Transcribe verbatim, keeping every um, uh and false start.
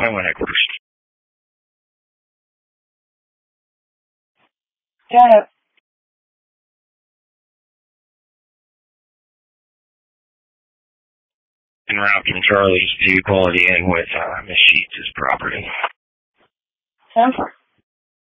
Highway headquarters. Got it. En route from Charlie's to Quality Inn with uh, Miss Sheets' property. ten four.